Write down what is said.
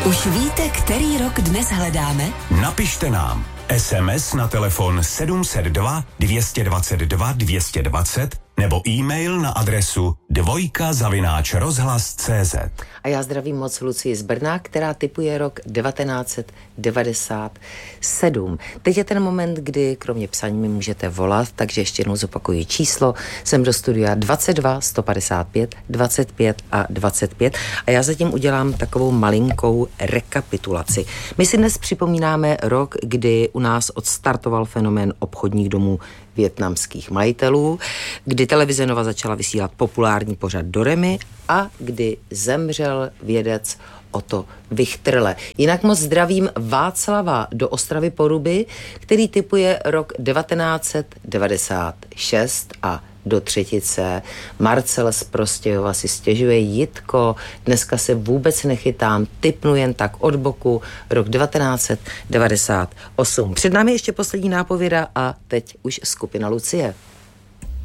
Už víte, který rok dnes hledáme? Napište nám SMS na telefon 702 222 220 nebo e-mail na adresu dvojka@rozhlas.cz. A já zdravím moc Lucii z Brna, která tipuje rok 1997. Teď je ten moment, kdy kromě psaní mi můžete volat, takže ještě jednou zopakuji číslo. Jsem do studia 22 155 25 a 25 a já zatím udělám takovou malinkou rekapitulaci. My si dnes připomínáme rok, kdy u nás odstartoval fenomén obchodních domů vietnamských majitelů, kdy televize Nova začala vysílat populární pořad Doremi a kdy zemřel vědec Otto Wichterle. Jinak moc zdravím Václava do Ostravy Poruby, který tipuje rok 1996 a do třetice. Marcel z Prostějova si stěžuje: Jitko, dneska se vůbec nechytám, tipnu jen tak od boku, rok 1998. Před námi ještě poslední nápověda a teď už skupina Lucie.